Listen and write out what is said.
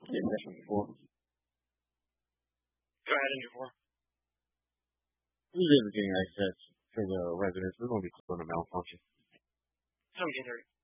Yeah, definitely four. Go ahead, Engine 4. Who's ever getting access to the residence? We're going to be calling a malfunction. 1730.